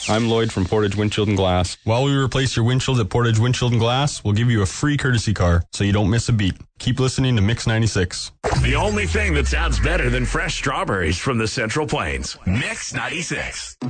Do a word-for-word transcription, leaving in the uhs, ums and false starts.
I'm Lloyd from Portage Windshield and Glass. While we replace your windshields at Portage Windshield and Glass, we'll give you a free courtesy car so you don't miss a beat. Keep listening to Mix ninety-six. The only thing that sounds better than fresh strawberries from the Central Plains. Mix ninety-six.